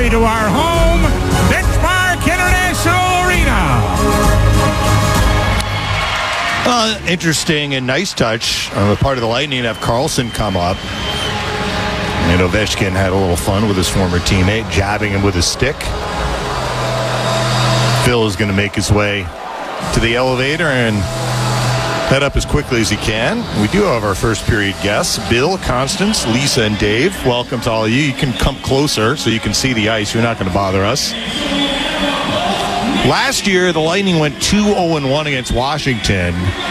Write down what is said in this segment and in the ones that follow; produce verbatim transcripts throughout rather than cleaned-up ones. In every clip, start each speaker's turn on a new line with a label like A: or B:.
A: Calgary to our home, Benchmark International Arena.
B: Uh, interesting and nice touch on the part of the Lightning to have Carlson come up. And Ovechkin had a little fun with his former teammate, jabbing him with his stick. Phil is going to make his way to the elevator and head up as quickly as he can. We do have our first period guests, Bill, Constance, Lisa, and Dave. Welcome to all of you. You can come closer so you can see the ice. You're not going to bother us. Last year, the Lightning went two oh one against Washington.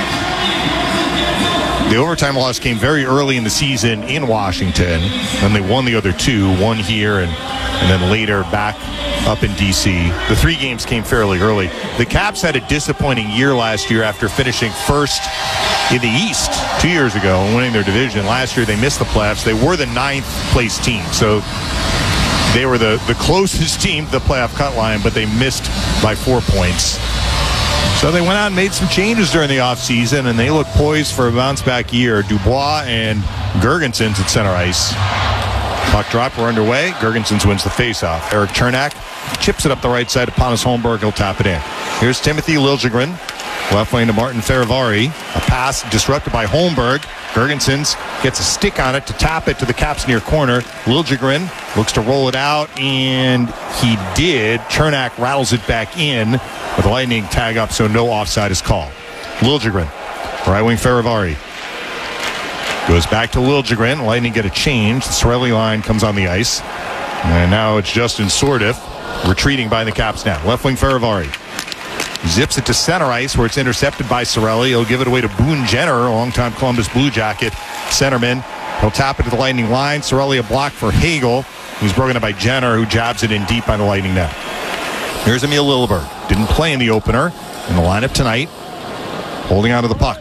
B: The overtime loss came very early in the season in Washington, and they won the other two, one here and, and then later back up in D C. The three games came fairly early. The Caps had a disappointing year last year after finishing first in the East two years ago and winning their division. Last year they missed the playoffs. They were the ninth place team, so they were the, the closest team to the playoff cut line, but they missed by four points. So they went out and made some changes during the offseason, and they look poised for a bounce-back year. Dubois and Girgensons at center ice. Puck drop, we're underway. Girgensons wins the faceoff. Eric Chernak chips it up the right side to Pontus Holmberg. He'll tap it in. Here's Timothy Liljegren. Left lane to Martin Ferravari. A pass disrupted by Holmberg. Girgensons gets a stick on it to tap it to the Caps near corner. Liljegren looks to roll it out, and he did. Chernak rattles it back in with the Lightning tag up, so no offside is called. Liljegren, right wing Ferravari. Goes back to Liljegren. Lightning get a change. The Cirelli line comes on the ice. And now it's Justin Sourdif retreating by the Caps now. Left wing Ferravari. Zips it to center ice where it's intercepted by Cirelli. He'll give it away to Boone Jenner, a longtime Columbus Blue Jacket centerman. He'll tap it to the Lightning line. Cirelli a block for Hagel, who's broken up by Jenner, who jabs it in deep by the Lightning net. Here's Emil Lilleberg. Didn't play in the opener. In the lineup tonight. Holding on to the puck.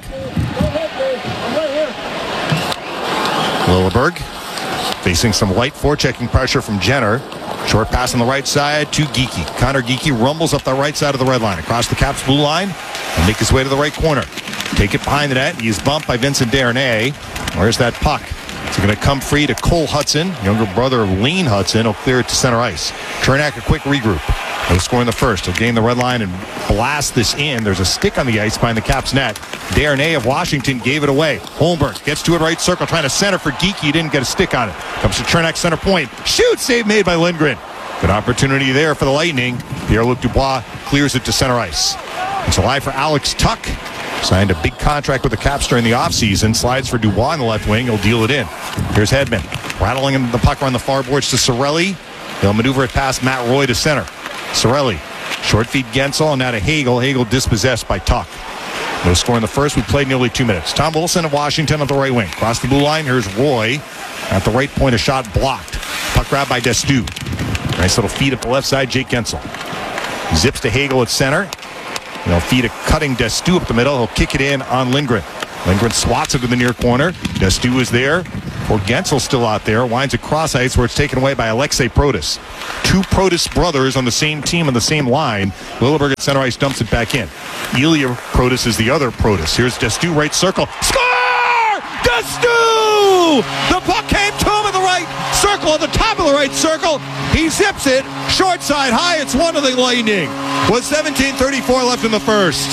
B: Lilleberg facing some light forechecking pressure from Jenner. Short pass on the right side to Geekie. Connor Geekie rumbles up the right side of the red line across the Caps blue line and make his way to the right corner. Take it behind the net. He is bumped by Vincent Desharnais. Where's that puck? It's going to come free to Cole Hudson, younger brother of Lane Hudson. He'll clear it to center ice. Chernak a quick regroup. He'll score in the first. He'll gain the red line and blast this in. There's a stick on the ice behind the Caps net. Desharnais of Washington gave it away. Holmberg gets to it right circle, trying to center for Geekie. Didn't get a stick on it. Comes to Chernak center point. Shoot! Save made by Lindgren. Good opportunity there for the Lightning. Pierre-Luc Dubois clears it to center ice. It's alive for Alex Tuck. Signed a big contract with the Caps during the offseason. Slides for Dubois on the left wing. He'll deal it in. Here's Hedman. Rattling the puck around the far boards to Cirelli. They'll maneuver it past Matt Roy to center. Cirelli. Short feed Gensel and now to Hagel. Hagel dispossessed by Tuck. No score in the first. We played nearly two minutes. Tom Wilson of Washington on the right wing. Across the blue line. Here's Roy. At the right point, a shot blocked. Puck grab by Destu. Nice little feed up the left side. Jake Gensel. Zips to Hagel at center. They'll feed a cutting Destu up the middle. He'll kick it in on Lindgren. Lindgren swats it to the near corner. Destu is there. Or Gensel still out there. Winds across ice where it's taken away by Alexei Protas. Two Protas brothers on the same team on the same line. Lilleberg at center ice dumps it back in. Ilya Protas is the other Protas. Here's Destu right circle. Score! Destu! The puck came to him in the right circle, at the top of the right circle. He zips it. Short side high. It's one of the Lightning. With seventeen thirty-four left in the first.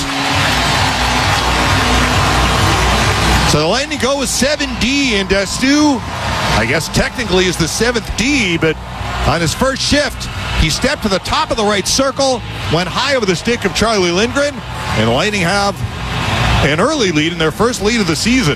B: So the Lightning go with seven D, and Destu, I guess technically is the seventh D, but on his first shift, he stepped to the top of the right circle, went high over the stick of Charlie Lindgren, and the Lightning have an early lead in their first lead of the season.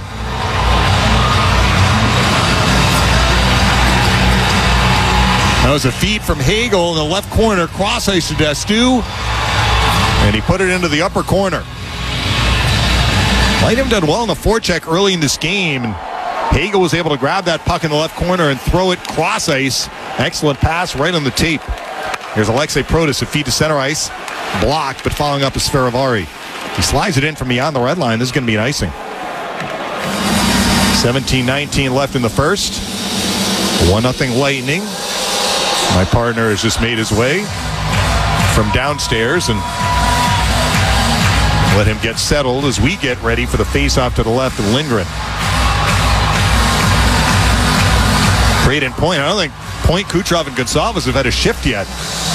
B: That was a feed from Hagel in the left corner, cross ice to Destu, and he put it into the upper corner. Lightning done well in the forecheck early in this game. And Hagel was able to grab that puck in the left corner and throw it cross ice. Excellent pass right on the tape. Here's Alexei Protas, a feed to center ice. Blocked, but following up is Ferravari. He slides it in from beyond the red line. This is going to be an icing. seventeen nineteen left in the first. one nothing Lightning. My partner has just made his way from downstairs and let him get settled as we get ready for the face-off to the left of Lindgren. Great in point. I don't think Point, Kucherov, and Gonçalves have had a shift yet.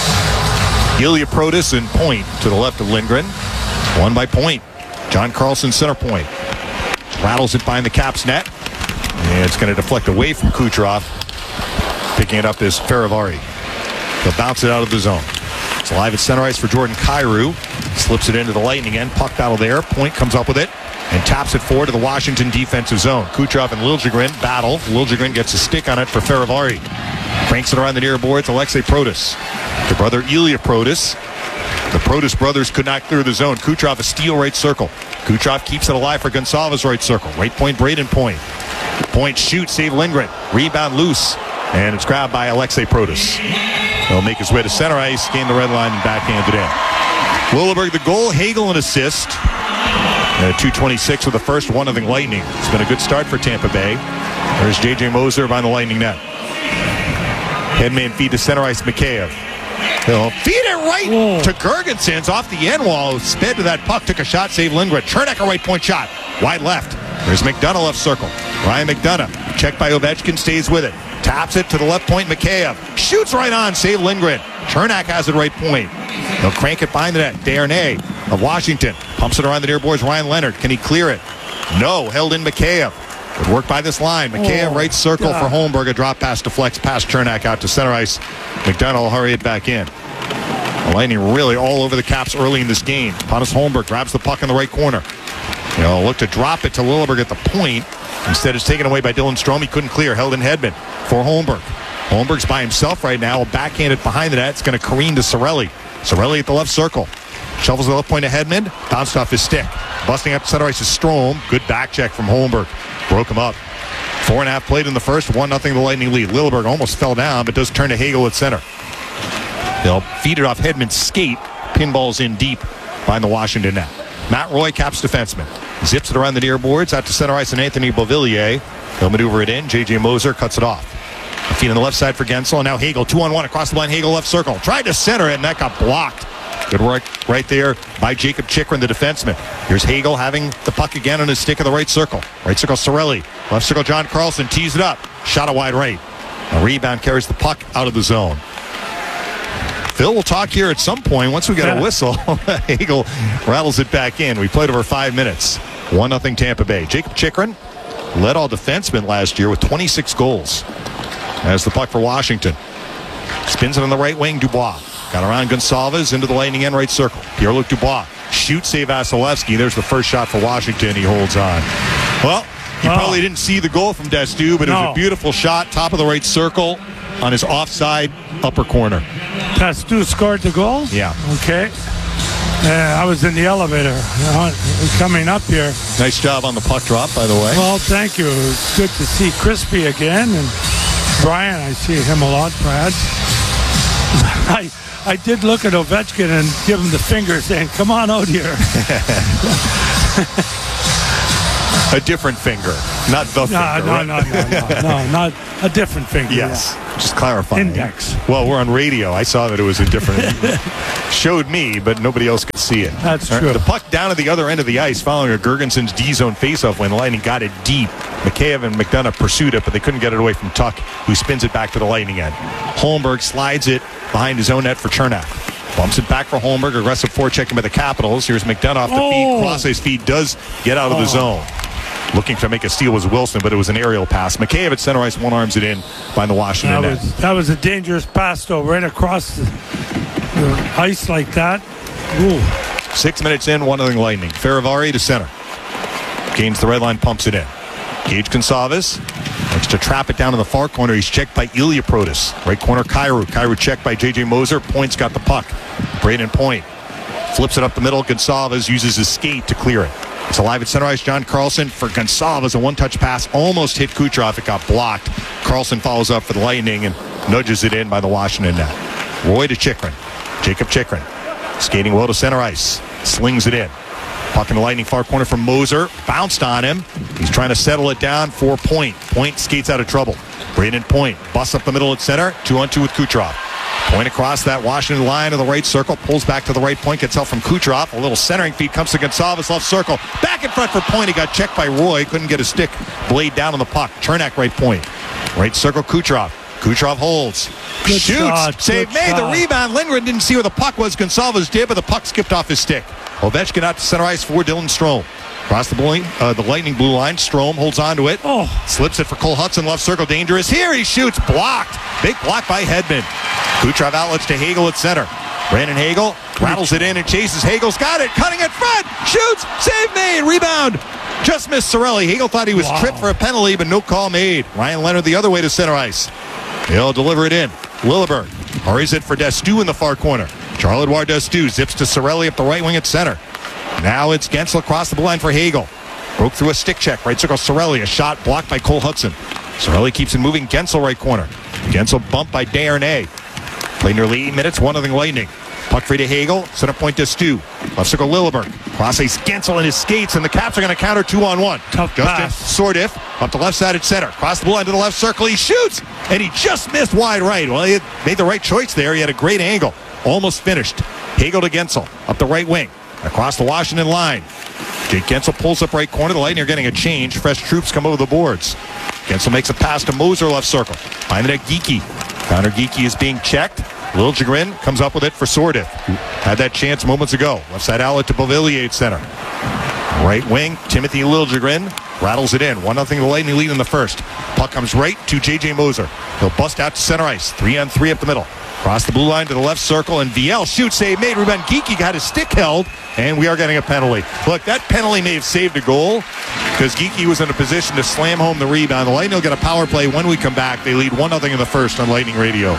B: Ilya Protas and Point to the left of Lindgren. One by Point. John Carlson center point. Rattles it behind the Caps net. And it's going to deflect away from Kucherov. Picking it up is Faravari. He'll bounce it out of the zone. It's live at center ice for Jordan Kyrou. Slips it into the Lightning end. Puck battle there. Point comes up with it and taps it forward to the Washington defensive zone. Kucherov and Liljegren battle. Liljegren gets a stick on it for Faravari. Cranks it around the near boards. Alexei Protas to brother Ilya Protas. The Protas brothers could not clear the zone. Kucherov a steal right circle. Kucherov keeps it alive for Gonçalves right circle. Right point, Braden Point. Point shoots, save Lindgren. Rebound loose. And it's grabbed by Alexei Protas. He'll make his way to center ice, gain the red line, and backhand it in. Lilleberg the goal, Hagel an assist. Uh, two twenty-six with the first, one nothing Lightning. It's been a good start for Tampa Bay. There's J J Moser behind the Lightning net. Headman feed to center ice, Mikheyev. He'll feed it right Whoa. to Girgensons off the end wall. Sped to that puck, took a shot, saved Lindgren. Chernak a right point shot. Wide left. There's McDonough left circle. Ryan McDonough. Checked by Ovechkin, stays with it. Taps it to the left point, Mikheyev. Shoots right on, save Lindgren. Chernak has it right point. He'll crank it behind the net. Darnay of Washington. Pumps it around the near boards, Ryan Leonard. Can he clear it? No, held in Mikheyev. Good work by this line. Mikheyev, oh, right circle God. for Holmberg. A drop pass deflects past Chernak out to center ice. McDonough will hurry it back in. The Lightning really all over the Caps early in this game. Pontus Holmberg grabs the puck in the right corner. You know, look to drop it to Lilleberg at the point. Instead, it's taken away by Dylan Strome. He couldn't clear. Held in Hedman for Holmberg. Holmberg's by himself right now. Backhand it behind the net. It's going to careen to Cirelli. Cirelli at the left circle. Shovels the left point to Hedman. Bounced off his stick. Busting up center ice is Strome. Good back check from Holmberg. Broke him up. Four and a half played in the first. One nothing the Lightning lead. Lilleberg almost fell down, but does turn to Hagel at center. They'll feed it off Hedman's skate. Pinballs in deep behind the Washington net. Matt Roy, Caps defenseman. Zips it around the near boards out to center ice and Anthony Beauvillier. He'll maneuver it in. J J Moser cuts it off. A feed on the left side for Gensel. And now Hagel, two on one across the line. Hagel left circle. Tried to center it, and that got blocked. Good work right there by Jacob Chikrin, the defenseman. Here's Hagel having the puck again on his stick in the right circle. Right circle, Cirelli. Left circle, John Carlson tees it up. Shot a wide right. A rebound carries the puck out of the zone. Phil will talk here at some point. Once we get a whistle, Hagel rattles it back in. We played over five minutes. one nothing Tampa Bay. Jacob Chikrin led all defensemen last year with twenty-six goals. As the puck for Washington. Spins it on the right wing, Dubois. Got around Gonçalves into the Lightning end right circle. Pierre-Luc Dubois. Shoot, save Vasilevsky. There's the first shot for Washington. He holds on. Well, you oh. probably didn't see the goal from Destu, but it no. was a beautiful shot. Top of the right circle on his offside upper corner.
C: Destu scored the goal?
B: Yeah.
C: Okay. Uh, I was in the elevator uh, coming up here.
B: Nice job on the puck drop, by the way.
C: Well, thank you. It's good to see Crispy again. And Brian, I see him a lot, Brad. I I did look at Ovechkin and give him the finger saying, come on out here.
B: A different finger, not the
C: no,
B: finger.
C: No,
B: right?
C: no, no, no, no, not a different finger.
B: Yes,
C: yeah.
B: Just clarifying.
C: Index.
B: Well, we're on radio. I saw that it was a different. Showed me, but nobody else could see it.
C: That's
B: right.
C: true.
B: The puck down at the other end of the ice following a Girgensons D-zone faceoff when the Lightning got it deep. Mikheyev and McDonough pursued it, but they couldn't get it away from Tuck, who spins it back to the Lightning end. Holmberg slides it behind his own net for Chernak. Bumps it back for Holmberg. Aggressive forechecking by the Capitals. Here's McDonough off the oh. feed. Cross-ice feed does get out of oh. the zone. Looking to make a steal was Wilson, but it was an aerial pass. Mikheyev at center ice one arms it in by the Washington
C: that
B: net.
C: Was, that was a dangerous pass, though, right across the, the ice like that. Ooh.
B: Six minutes in, one nothing Lightning. Faravari to center. Gains the red line, pumps it in. Gage Gonçalves likes to trap it down in the far corner. He's checked by Ilya Protas. Right corner, Kyrou. Kyrou checked by J J Moser. Point's got the puck. Braden Point flips it up the middle. Gonçalves uses his skate to clear it. It's alive at center ice. John Carlson for Gonçalves. A one-touch pass almost hit Kucherov. It got blocked. Carlson follows up for the Lightning and nudges it in by the Washington net. Roy to Chikrin. Jacob Chikrin. Skating well to center ice. Slings it in. Puck in the Lightning far corner from Moser. Bounced on him. He's trying to settle it down for Point. Point skates out of trouble. Braden Point busts up the middle at center. Two on two with Kucherov. Point across that Washington line in the right circle. Pulls back to the right point. Gets help from Kucherov. A little centering feed comes to Gonçalves. Left circle. Back in front for Point. He got checked by Roy. Couldn't get a stick blade down on the puck. Chernak right point. Right circle Kucherov. Kucherov holds.
C: Good
B: Shoots.
C: shot,
B: Save
C: good
B: made.
C: shot.
B: The rebound. Lindgren didn't see where the puck was. Gonsalves did, but the puck skipped off his stick. Ovechkin out to center ice for Dylan Strome. Across the, blue, uh, the Lightning blue line. Strome holds on to it.
C: Oh.
B: Slips it for Cole Hudson. Left circle. Dangerous. Here he shoots. Blocked. Big block by Hedman. Kucherov outlets to Hagel at center. Brandon Hagel rattles it in and chases. Hagel's got it. Cutting it front. Shoots. Save made. Rebound. Just missed Cirelli. Hagel thought he was
C: Wow.
B: tripped for a penalty, but no call made. Ryan Leonard the other way to center ice. He'll deliver it in. Lilleberg hurries it for Destu in the far corner. Charles-Edouard Destu zips to Cirelli up the right wing at center. Now it's Gensel across the blue line for Hagel. Broke through a stick check. Right circle Cirelli. A shot blocked by Cole Hudson. Cirelli keeps it moving. Gensel right corner. Gensel bumped by Desharnais. Played nearly eight minutes. One nothing Lightning. Puck free to Hagel. Center point to Stu. Left circle Lilleberg. Cross ice Gensel in his skates, and the Caps are going to counter two on one.
C: Tough
B: Justin
C: pass.
B: Sordiff up the left side at center. Cross the blue line to the left circle. He shoots, and he just missed wide right. Well, he had made the right choice there. He had a great angle. Almost finished. Hagel to Gensel up the right wing. Across the Washington line. Jake Gensel pulls up right corner. The Lightning are getting a change. Fresh troops come over the boards. Gensel makes a pass to Moser left circle. Behind the net, Geekie. Connor Geekie is being checked. Liljegren comes up with it for Sordiff, who had that chance moments ago. Left side outlet to Beauvillier at center. Right wing, Timothy Liljegren rattles it in. one nothing the Lightning lead in the first. Puck comes right to J J Moser. He'll bust out to center ice. Three on three up the middle. Cross the blue line to the left circle, and V L shoots, save made. Rebound. Geekie got his stick held, and we are getting a penalty. Look, that penalty may have saved a goal because Geekie was in a position to slam home the rebound. The Lightning will get a power play when we come back. They lead one nothing in the first on Lightning Radio.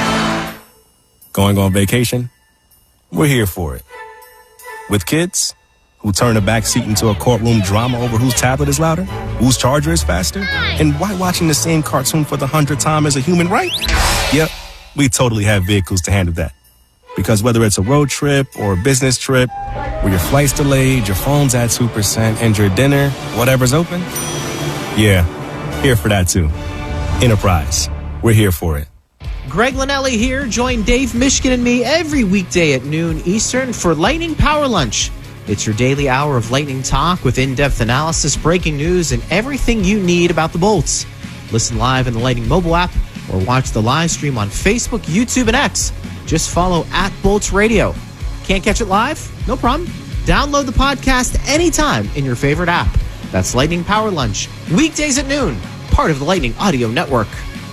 D: Going on vacation? We're here for it. With kids who turn a backseat into a courtroom drama over whose tablet is louder, whose charger is faster, and why watching the same cartoon for the hundredth time is a human right? Yep, we totally have vehicles to handle that. Because whether it's a road trip or a business trip, where your flight's delayed, your phone's at two percent, and your dinner, whatever's open, yeah, here for that too. Enterprise, we're here for it.
E: Greg Linnelli here. Join Dave Mishkin and me every weekday at noon Eastern for Lightning Power Lunch. It's your daily hour of Lightning talk with in-depth analysis, breaking news, and everything you need about the Bolts. Listen live in the Lightning mobile app or watch the live stream on Facebook, YouTube, and X. Just follow at Bolts Radio. Can't catch it live? No problem. Download the podcast anytime in your favorite app. That's Lightning Power Lunch, weekdays at noon, part of the Lightning Audio Network.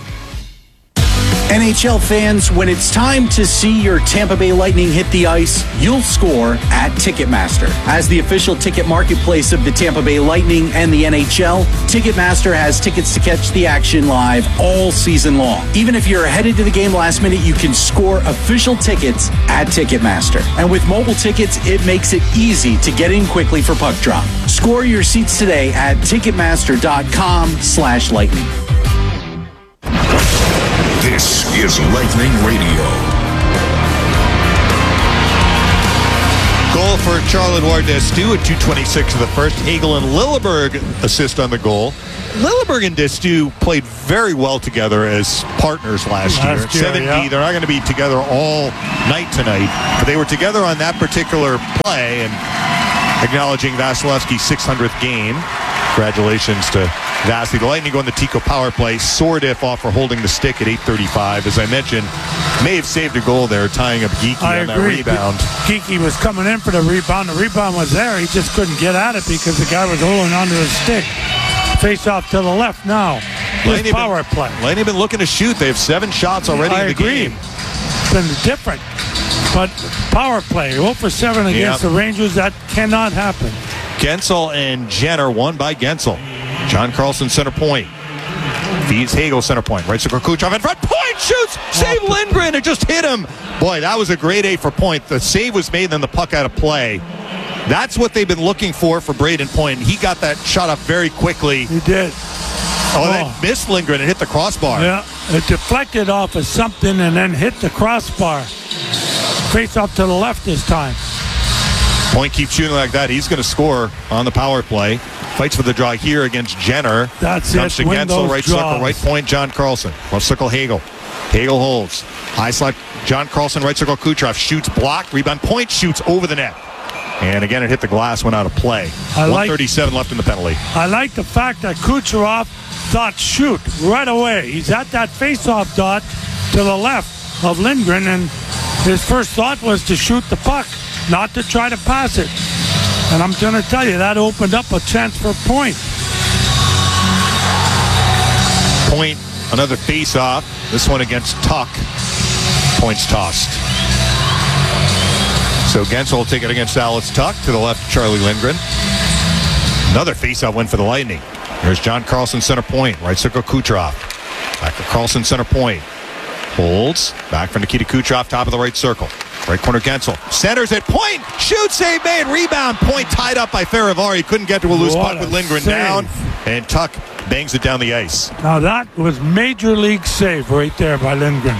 F: N H L fans, when it's time to see your Tampa Bay Lightning hit the ice, you'll score at Ticketmaster. As the official ticket marketplace of the Tampa Bay Lightning and the N H L, Ticketmaster has tickets to catch the action live all season long. Even if you're headed to the game last minute, you can score official tickets at Ticketmaster. And with mobile tickets, it makes it easy to get in quickly for puck drop. Score your seats today at Ticketmaster.com slash Lightning.
G: This is Lightning Radio.
B: Goal for Charles-Edouard Destu at two twenty-six of the first. Hagel and Lilleberg assist on the goal. Lilleberg and Destu played very well together as partners last,
C: Last
B: year.
C: year,
B: At seven D,
C: yeah.
B: they're not going to be together all night tonight, but they were together on that particular play, and acknowledging Vasilevsky's six hundredth game. Congratulations to Vasily. The Lightning go on the Tico power play. Sordiff off for holding the stick at eight thirty-five. As I mentioned, may have saved a goal there, tying up Geekie
C: I
B: on
C: agree.
B: that rebound.
C: Geekie was coming in for the rebound. The rebound was there. He just couldn't get at it because the guy was holding onto his stick. Face off to the left now. His
B: Lightning
C: power
B: been,
C: play.
B: Lightning have been looking to shoot. They have seven shots already
C: I
B: in the
C: agree.
B: game.
C: It's been different. But power play, oh for seven against
B: Yeah.
C: the Rangers, that cannot happen.
B: Gensel and Jenner won by Gensel. John Carlson center point. Feeds Hagel center point. Right circle Kucherov in front. Point shoots. Save Lindgren. It just hit him. Boy, that was a great A for Point. The save was made, then the puck out of play. That's what they've been looking for for Braden Point. He got that shot up very quickly.
C: He did.
B: Oh,
C: Oh.
B: that missed Lindgren and hit the crossbar.
C: Yeah, it deflected off of something and then hit the crossbar. Face up to the left this time.
B: Point keeps shooting like that. He's going to score on the power play. Fights for the draw here against Jenner.
C: That's
B: Comes
C: it.
B: to
C: Win
B: Gensel,
C: those
B: right
C: draws.
B: circle, right point, John Carlson. Left circle, Hagel. Hagel holds. High slot, John Carlson, right circle, Kucherov. Shoots, blocked, rebound, Point shoots over the net. And again, it hit the glass, went out of play.
C: I like-
B: one thirty-seven left in the penalty.
C: I like the fact that Kucherov thought shoot right away. He's at that face-off dot to the left of Lindgren, and his first thought was to shoot the puck, not to try to pass it. And I'm going to tell you, that opened up a chance for Point.
B: Point, another face-off. This one against Tuck. Points tossed. So Gensel will take it against Alex Tuck. To the left, Charlie Lindgren. Another face-off win for the Lightning. Here's John Carlson, center point. Right circle, Kucherov. Back to Carlson, center point. Holds. Back for Nikita Kucherov, top of the right circle. Right corner, Gensel. Centers at point. Shoot, save made. Rebound. Point tied up by Farivari. Couldn't get to a loose
C: What
B: puck with
C: a
B: Lindgren
C: save.
B: down. And Tuck bangs it down the ice.
C: Now that was major league save right there by Lindgren.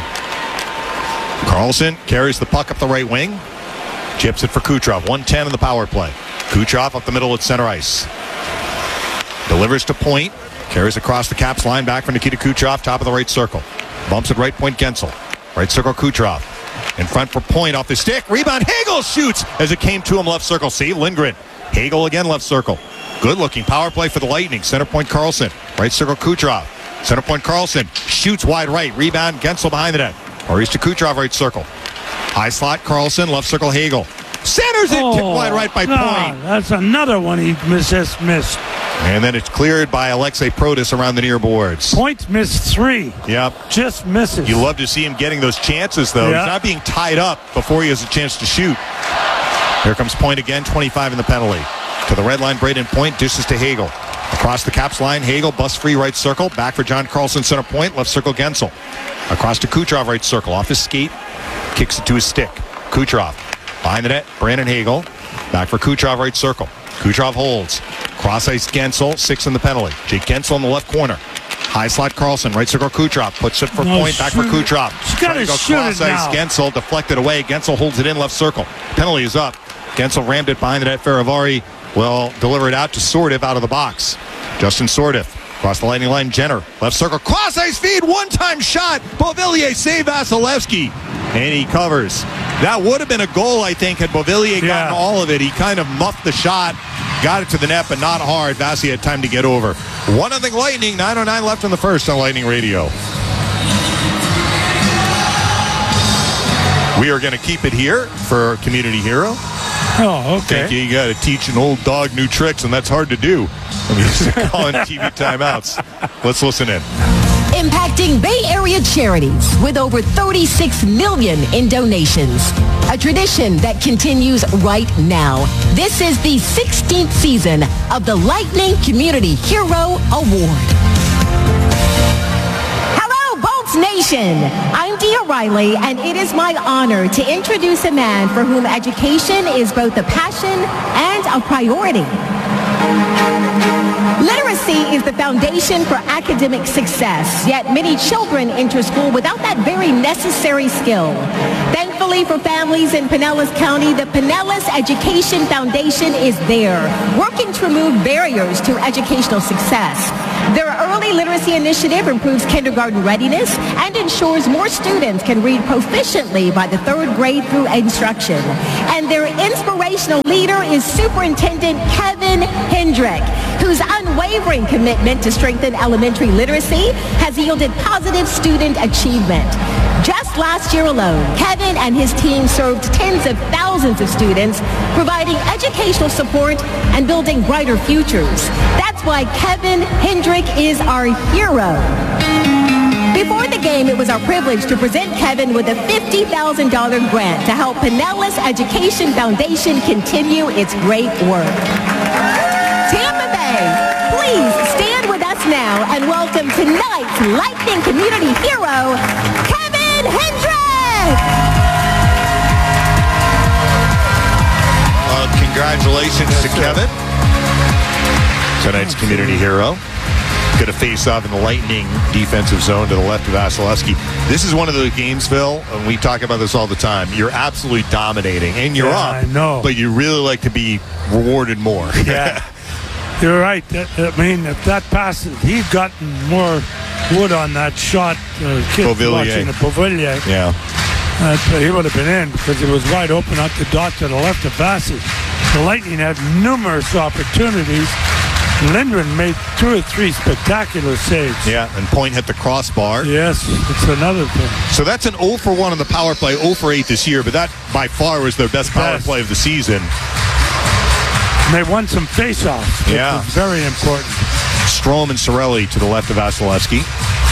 B: Carlson carries the puck up the right wing. Chips it for Kucherov. one ten in the power play. Kucherov up the middle at center ice. Delivers to Point. Carries across the Caps line. Back for Nikita Kucherov. Top of the right circle. Bumps at right point, Gensel. Right circle, Kucherov. In front for Point off the stick. Rebound. Hagel shoots as it came to him left circle. Save Lindgren. Hagel again left circle. Good looking power play for the Lightning. Center point, Carlson. Right circle, Kucherov. Center point, Carlson. Shoots wide right. Rebound. Gensel behind the net. Maurice to Kucherov, right circle. High slot, Carlson. Left circle, Hagel. Centers it.
C: Oh,
B: Tipped wide right by
C: God,
B: Point.
C: that's another one he missed. missed.
B: And then it's cleared by Alexei Protas around the near boards.
C: Point missed three.
B: Yep.
C: Just misses.
B: You love to see him getting those chances, though.
C: Yeah.
B: He's not being tied up before he has a chance to shoot. Here comes Point again, twenty-five in the penalty. To the red line, Braden Point dishes to Hagel. Across the Caps line, Hagel, bust free right circle. Back for John Carlson, center point. Left circle, Gensel. Across to Kucherov, right circle. Off his skate, kicks it to his stick. Kucherov. Behind the net, Brandon Hagel. Back for Kucherov, right circle. Kucherov holds. Cross ice, Gensel, six in the penalty. Jake Gensel in the left corner. High slot, Carlson, right circle, Kucherov. Puts it for
C: No,
B: Point, back for
C: shoot it.
B: Kucherov.
C: He's gotta
B: Trying to go
C: shoot
B: cross
C: it
B: ice,
C: now.
B: Gensel deflected away. Gensel holds it in left circle. Penalty is up. Gensel rammed it behind the net. Farivari will deliver it out to Sordiv out of the box. Justin Sordiv. Across the Lightning line, Jenner. Left circle, cross ice feed, one-time shot. Beauvillier save Vasilevsky. And he covers. That would have been a goal, I think, had Beauvillier gotten
C: Yeah.
B: all of it. He kind of muffed the shot, got it to the net, but not hard. Vasi had time to get over. one nothing Lightning, nine oh nine left in the first on Lightning Radio. We are going to keep it here for Community Hero.
C: Oh, okay.
B: Thank you. You got to teach an old dog new tricks, and that's hard to do. I'm used to calling T V timeouts. Let's listen in.
H: Impacting Bay Area charities with over thirty-six million in donations. A tradition that continues right now. This is the sixteenth season of the Lightning Community Hero Award. Hello, Bolts Nation. I'm Dia Riley, and it is my honor to introduce a man for whom education is both a passion and a priority. Literacy is the foundation for academic success, yet many children enter school without that very necessary skill. Thankfully for families in Pinellas County, the Pinellas Education Foundation is there, working to remove barriers to educational success. Their early literacy initiative improves kindergarten readiness and ensures more students can read proficiently by the third grade through instruction. And their inspirational leader is Superintendent Kevin Hendrick, whose unwavering commitment to strengthen elementary literacy has yielded positive student achievement. Just last year alone, Kevin and his team served tens of thousands of students, providing educational support and building brighter futures. That's why Kevin Hendrick is our hero. Before the game, it was our privilege to present Kevin with a fifty thousand dollars grant to help Pinellas Education Foundation continue its great work. Tampa Bay, please stand with us now and welcome tonight's Lightning Community Hero, Kevin Hendrick!
B: Uh, congratulations to Kevin, tonight's community hero. Going to face off in the Lightning defensive zone to the left of Vasilevsky. This is one of the games, Phil, and we talk about this all the time. You're absolutely dominating, and you're
C: Yeah,
B: up.
C: I know.
B: But you really like to be rewarded more.
C: Yeah. You're right. That- I mean, if that pass, he'd gotten more wood on that shot. Uh, kid
B: Beauvillier.
C: watching the Beauvillier.
B: Yeah.
C: Uh, he would have been in because it was wide open out the dot to the left of Bassett. The Lightning had numerous opportunities. Lindgren made two or three spectacular saves.
B: Yeah, and Point hit the crossbar.
C: Yes, it's another thing.
B: So that's an oh for one on the power play, oh for eight this year, but that by far was their best power
C: Best.
B: play of the season.
C: And they won some face-offs, which
B: Yeah.
C: was very important.
B: Strome and Cirelli to the left of Vasilevsky.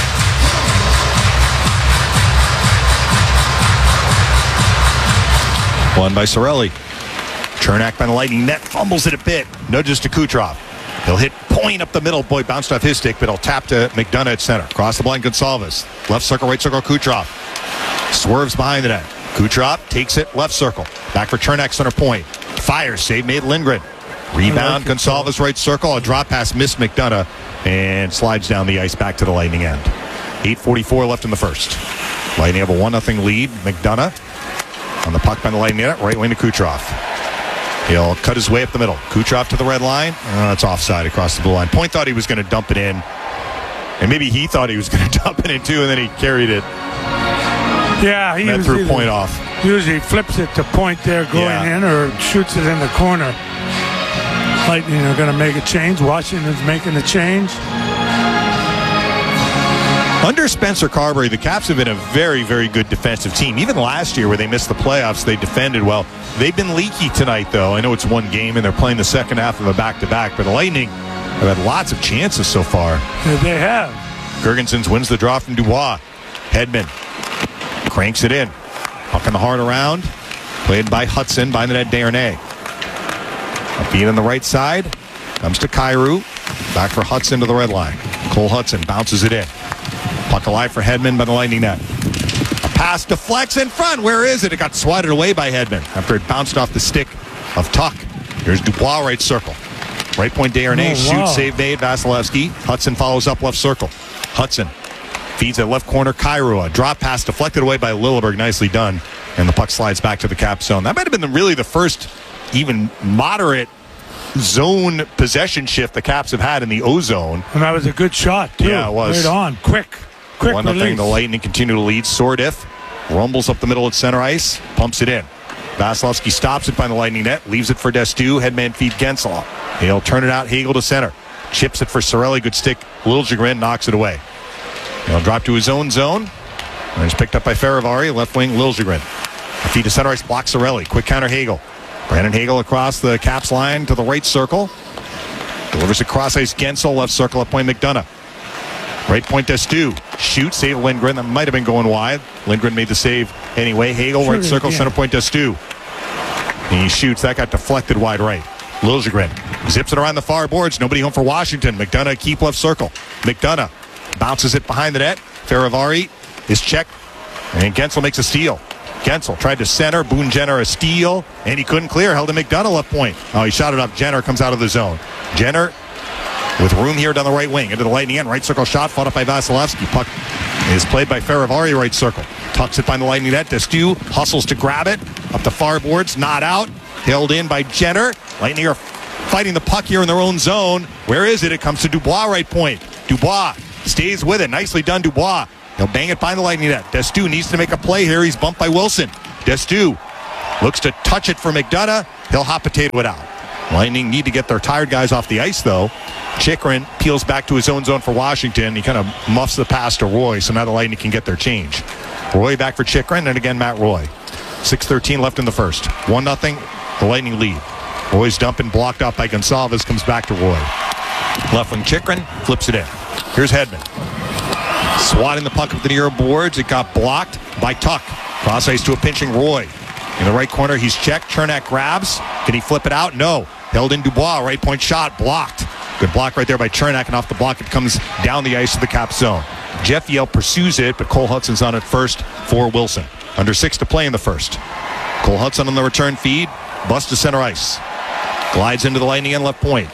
B: Won by Cirelli. Chernak by the Lightning net, fumbles it a bit, nudges to Kucherov. He'll hit Point up the middle. Boy, bounced off his stick, but he'll tap to McDonough at center. Cross the blind, Gonsalves. Left circle, right circle, Kucherov. Swerves behind the net. Kucherov takes it, left circle. Back for Chernak, center point. Fires, save made Lindgren. Rebound,
C: like it,
B: Gonsalves, right circle. A drop pass, missed McDonough, and slides down the ice back to the Lightning end. eight forty-four left in the first. Lightning have a one nothing lead. McDonough on the puck by the Lightning net, right wing to Kucherov. He'll cut his way up the middle. Kucherov to the red line. Uh, it's offside across the blue line. Point thought he was going to dump it in. And maybe he thought he was going to dump it in too, and then he carried it.
C: Yeah, he
B: That
C: was
B: threw
C: either-
B: Point off.
C: Usually flips it to Point there going
B: Yeah.
C: in or shoots it in the corner. Lightning are going to make a change. Washington's making a change.
B: Under Spencer Carberry, the Caps have been a very, very good defensive team. Even last year where they missed the playoffs, they defended well. They've been leaky tonight, though. I know it's one game, and they're playing the second half of a back-to-back, but the Lightning have had lots of chances so far.
C: Yeah, they have.
B: Girgensons wins the draw from Dubois. Hedman cranks it in. Puck in the hard around. Played by Hudson, by the net, Desharnais. A feed on the right side. Comes to Kyrou. Back for Hudson to the red line. Cole Hudson bounces it in. Puck alive for Hedman by the Lightning net. A pass deflects in front. Where is it? It got swatted away by Hedman after it bounced off the stick of Tuck. Here's Dubois, right circle. Right point, Desharnais
C: Oh, wow.
B: shoots, save made, Vasilevsky. Hudson follows up left circle. Hudson feeds at left corner, Kyrou. A drop pass deflected away by Lilleberg. Nicely done. And the puck slides back to the Cap zone. That might have been the, really the first even moderate zone possession shift the Caps have had in the O-zone.
C: And that was a good shot, too.
B: Yeah, it was.
C: Right on. Quick. Quick
B: One
C: release.
B: nothing. The Lightning continue to lead. Sordiff rumbles up the middle at center ice, pumps it in. Vasilevsky stops it by the Lightning net, leaves it for Destu. Headman feed Gensel. He'll turn it out. Hagel to center. Chips it for Cirelli. Good stick. Liljegren knocks it away. He'll drop to his own zone. And it's picked up by Farivari. Left wing, Liljegren. A feed to center ice, blocks Cirelli. Quick counter, Hagel. Brandon Hagel across the Caps line to the right circle. Delivers across ice, Gensel. Left circle, up point, McDonough. Right point, Destu. Shoot, save Lindgren. That might have been going wide. Lindgren made the save anyway. Hagel,
C: Sure
B: right circle,
C: did, yeah.
B: center point, Destu. And he shoots. That got deflected wide right. Liljegren zips it around the far boards. Nobody home for Washington. McDonough keep left circle. McDonough bounces it behind the net. Farivari is checked. And Gensel makes a steal. Gensel tried to center. Boone Jenner a steal. And he couldn't clear. Held to McDonough left point. Oh, he shot it up. Jenner comes out of the zone. Jenner with room here down the right wing. Into the Lightning end. Right circle shot. Fought up by Vasilevsky. Puck is played by Farivari, right circle. Tucks it by the Lightning net. Destu hustles to grab it. Up the far boards. Not out. Held in by Jenner. Lightning are fighting the puck here in their own zone. Where is it? It comes to Dubois, right point. Dubois stays with it. Nicely done, Dubois. He'll bang it by the Lightning net. Destu needs to make a play here. He's bumped by Wilson. Destu looks to touch it for McDonough. He'll hot potato it out. Lightning need to get their tired guys off the ice, though. Chychrun peels back to his own zone for Washington. He kind of muffs the pass to Roy, so now the Lightning can get their change. Roy back for Chychrun, and again, Matt Roy. six thirteen left in the first. one nothing, the Lightning lead. Roy's dumping, blocked out by Gonsalves, comes back to Roy. Left wing Chychrun, flips it in. Here's Hedman. Swatting the puck up the near boards. It got blocked by Tuck. Cross ice to a pinching Roy. In the right corner, he's checked. Chernak grabs. Can he flip it out? No. Held in Dubois. Right point shot. Blocked. Good block right there by Chernak, and off the block it comes down the ice to the Cap zone. Jeff Yell pursues it, but Cole Hudson's on it first for Wilson. Under six to play in the first. Cole Hudson on the return feed. Bust to center ice. Glides into the Lightning end left point.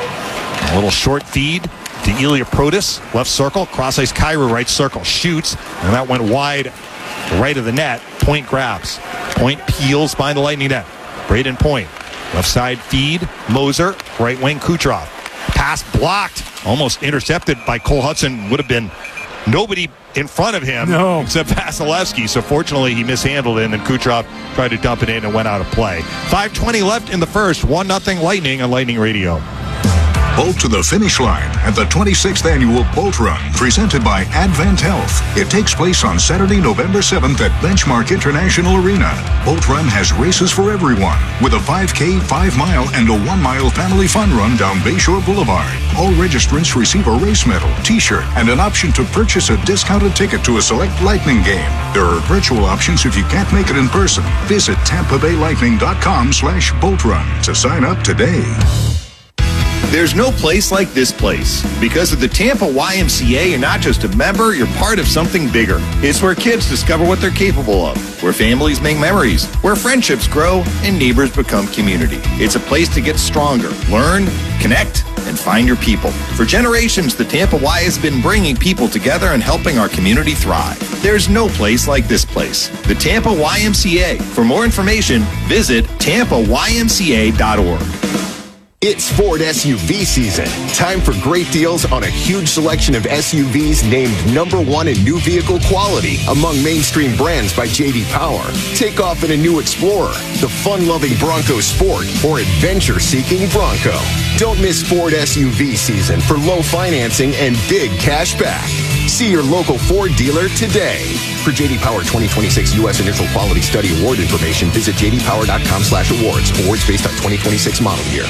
B: A little short feed to Ilya Protas. Left circle. Cross ice Kyrou. Right circle. Shoots. And that went wide right of the net. Point grabs. Point peels behind the Lightning net. Braden Point. Left side feed. Moser. Right wing Kucherov. Pass blocked. Almost intercepted by Cole Hudson. Would have been nobody in front of him
C: No.
B: except Vasilevsky. So fortunately, he mishandled it, and then Kucherov tried to dump it in and went out of play. five twenty left in the first. one nothing Lightning on Lightning Radio.
G: Bolt to the finish line at the twenty-sixth Annual Bolt Run, presented by Advent Health. It takes place on Saturday, November seventh at Benchmark International Arena. Bolt Run has races for everyone, with a five K, five mile, and a one mile family fun run down Bayshore Boulevard. All registrants receive a race medal, t-shirt, and an option to purchase a discounted ticket to a select Lightning game. There are virtual options if you can't make it in person. Visit tampa bay lightning dot com slash bolt run to sign up today.
I: There's no place like this place. Because of the Tampa Y M C A, you're not just a member, you're part of something bigger. It's where kids discover what they're capable of, where families make memories, where friendships grow, and neighbors become community. It's a place to get stronger, learn, connect, and find your people. For generations, the Tampa Y has been bringing people together and helping our community thrive. There's no place like this place. The Tampa Y M C A. For more information, visit tampa y m c a dot org.
J: It's Ford S U V season. Time for great deals on a huge selection of S U Vs named number one in new vehicle quality among mainstream brands by J D Power. Take off in a new Explorer, the fun-loving Bronco Sport, or adventure-seeking Bronco. Don't miss Ford S U V season for low financing and big cash back. See your local Ford dealer today. For J D Power twenty twenty-six U S Initial Quality Study Award information, visit j d power dot com slash awards. Awards based on twenty twenty-six model year.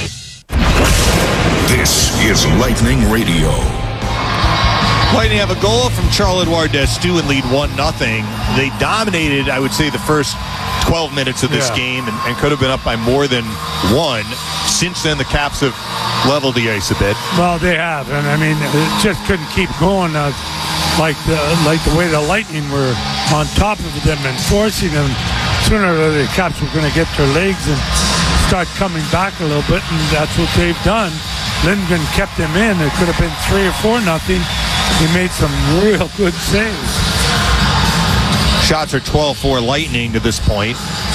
G: This is Lightning Radio.
B: Lightning have a goal from Charles-Edouard Destoux and lead one nothing. They dominated, I would say, the first twelve minutes of this
C: Yeah.
B: game and, and could have been up by more than one. Since then, the Caps have leveled the ice a bit.
C: Well, they have, and I mean, it just couldn't keep going uh, like the like the way the Lightning were on top of them and forcing them. Sooner or later, the Caps were going to get their legs and start coming back a little bit, and that's what they've done. Lindgren kept them in. It could have been three or four nothing. He made some real good saves.
B: Shots are twelve four Lightning to this point.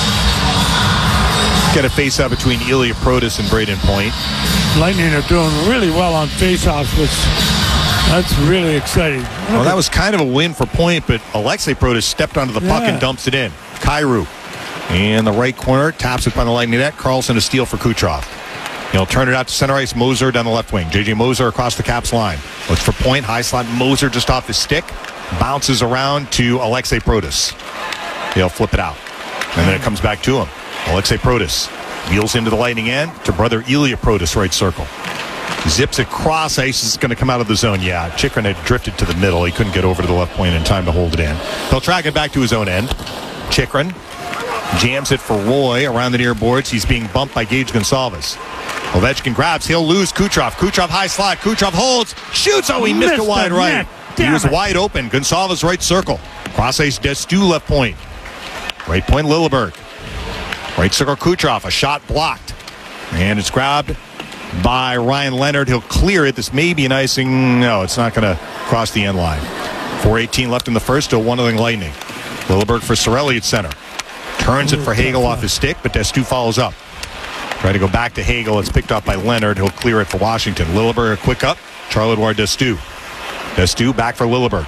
B: Got a face-off between Ilya Protas and Braden Point.
C: Lightning are doing really well on face-offs, which that's really exciting.
B: Well, that was kind of a win for Point, but Alexei Protas stepped onto the puck
C: Yeah.
B: and dumps it in. Kyrou in the right corner, taps it by the Lightning net. Carlson a steal for Kucherov. He'll turn it out to center ice. Moser down the left wing. J J Moser across the Caps line. Looks for Point. High slot. Moser just off his stick. Bounces around to Alexei Protas. He'll flip it out. And then it comes back to him. Alexei Protas wheels into the Lightning end to brother Ilya Protas, right circle. Zips it cross ice. Is going to come out of the zone. Yeah, Chychrun had drifted to the middle. He couldn't get over to the left point in time to hold it in. He'll track it back to his own end. Chychrun jams it for Roy around the near boards. He's being bumped by Gage Gonsalves. Ovechkin grabs. He'll lose Kucherov. Kucherov high slot. Kucherov holds. Shoots. Oh, he missed,
C: Missed
B: it wide
C: the
B: right.
C: net.
B: He
C: Damn
B: was
C: it.
B: wide open. Gonsalves right circle. Cross ice Destoux left point. Right point Lilleberg. Right circle Kucherov. A shot blocked. And it's grabbed by Ryan Leonard. He'll clear it. This may be an icing. No, it's not going to cross the end line. four eighteen left in the first. Still one nothing Lightning. Lilleberg for Cirelli at center. Turns it for Hagel off his stick, but Destoux follows up. Try to go back to Hagel. It's picked up by Leonard. He'll clear it for Washington. Lilleberg a quick up. Charles-Edouard Destoux. Destoux back for Lilleberg.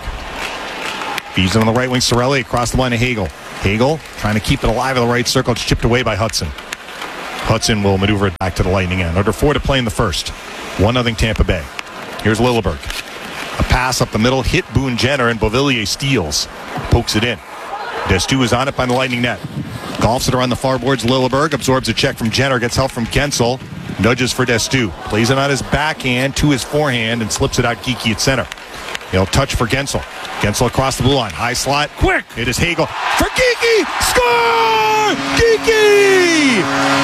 B: Feeds it on the right wing. Cirelli across the line to Hagel. Hagel trying to keep it alive in the right circle. It's chipped away by Hudson. Hudson will maneuver it back to the Lightning end. Under four to play in the first. one nothing Tampa Bay. Here's Lilleberg. A pass up the middle. Hit Boone Jenner and Beauvillier steals. Pokes it in. Destoux is on it by the Lightning net. Golfs it around the far boards. Lilleberg absorbs a check from Jenner. Gets help from Gensel. Nudges for Destoux. Plays it on his backhand to his forehand and slips it out Geeky at center. He'll touch for Gensel. Gensel across the blue line. High slot.
C: Quick!
B: It is Hagel for Geeky. Score! Geeky!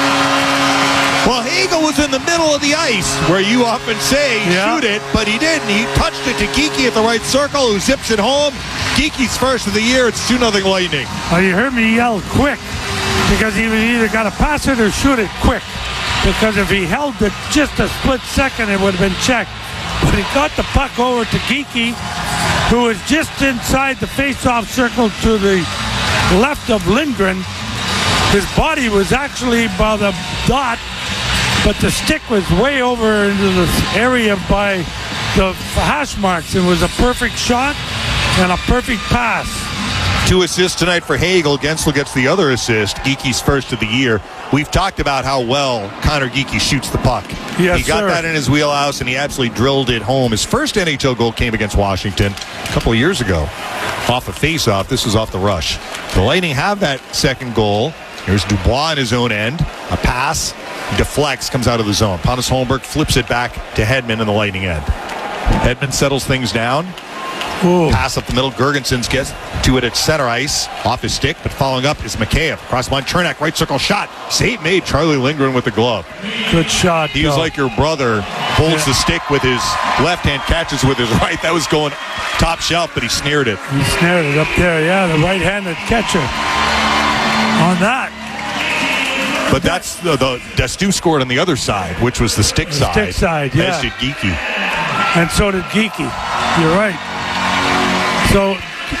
B: Well, Hagel was in the middle of the ice where you often say
C: Yeah.
B: shoot it, but he didn't. He touched it to Geeky at the right circle, who zips it home. Geeky's first of the year. It's two nothing Lightning.
C: Oh, you heard me yell quick because he either got to pass it or shoot it quick. Because if he held it just a split second, it would have been checked. But he got the puck over to Geeky, who was just inside the face-off circle to the left of Lindgren. His body was actually by the dot, but the stick was way over into the area by the hash marks. It was a perfect shot. and a perfect pass.
B: Two assists tonight for Hagel. Gensel gets the other assist. Geeky's first of the year. We've talked about how well Connor Geeky shoots the puck.
C: Yes,
B: he got
C: sir.
B: that in his wheelhouse, and he absolutely drilled it home. His first N H L goal came against Washington a couple of years ago. Off a faceoff. This was off the rush. The Lightning have that second goal. Here's Dubois on his own end. A pass. Deflects. Comes out of the zone. Pontus Holmberg flips it back to Hedman in the Lightning end. Hedman settles things down.
C: Ooh.
B: Pass up the middle. Gergensen gets to it at center ice. Off his stick, but following up is Mikheyev. Cross line. Chernak, right circle shot. Save made. Charlie Lindgren with the glove.
C: Good shot.
B: He was
C: though.
B: like your brother. Holds
C: Yeah.
B: the stick with his left hand, catches with his right. That was going top shelf, but he snared it.
C: He snared it up there. Yeah, the right-handed catcher on that.
B: But that's the, the Destu scored on the other side, which was the stick
C: The
B: side.
C: stick side, yeah.
B: As did Geeky.
C: And so did Geeky. You're right. So,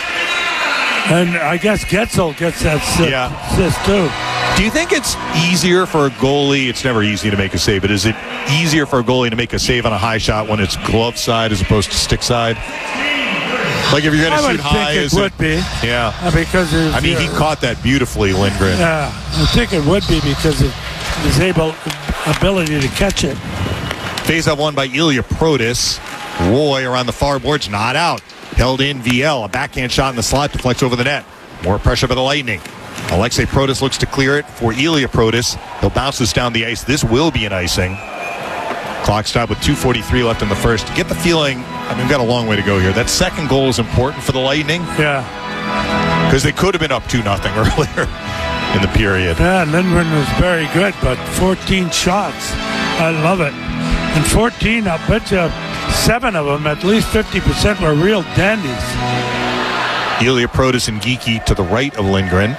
C: and I guess Getzel gets that assist,
B: Yeah.
C: assist too.
B: Do you think it's easier for a goalie? It's never easy to make a save, but is it easier for a goalie to make a save on a high shot when it's glove side as opposed to stick side? Like if you're going
C: I
B: to
C: would
B: shoot high,
C: think it
B: is
C: would be.
B: Yeah.
C: Uh, because of,
B: I mean, he caught that beautifully, Lindgren.
C: Yeah, I think it would be because of his able ability to catch it.
B: Face-off won by Ilya Protas. Roy around the far boards, not out. Held in V L. A backhand shot in the slot, deflects over the net. More pressure for the Lightning. Alexei Protas looks to clear it for Ilya Protas. He'll bounce this down the ice. This will be an icing. Clock stop with two forty-three left in the first. Get the feeling, I mean, we've got a long way to go here. That second goal is important for the Lightning.
C: Yeah.
B: Because they could have been up two nothing earlier in the period.
C: Yeah, Lindgren was very good, but fourteen shots. I love it. And fourteen, I'll bet you seven of them, at least fifty percent, were real dandies.
B: Ilya Protas and Geeky to the right of Lindgren.